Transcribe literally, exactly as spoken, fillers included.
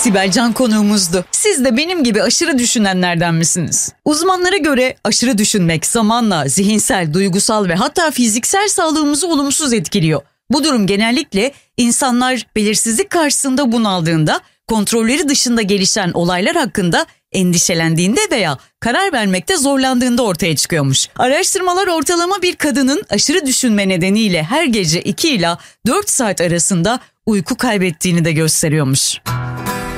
Sibel Can konuğumuzdu. Siz de benim gibi aşırı düşünenlerden misiniz? Uzmanlara göre aşırı düşünmek zamanla zihinsel, duygusal ve hatta fiziksel sağlığımızı olumsuz etkiliyor. Bu durum genellikle insanlar belirsizlik karşısında bunaldığında, kontrolleri dışında gelişen olaylar hakkında endişelendiğinde veya karar vermekte zorlandığında ortaya çıkıyormuş. Araştırmalar ortalama bir kadının aşırı düşünme nedeniyle her gece iki ila dört saat arasında uyku kaybettiğini de gösteriyormuş.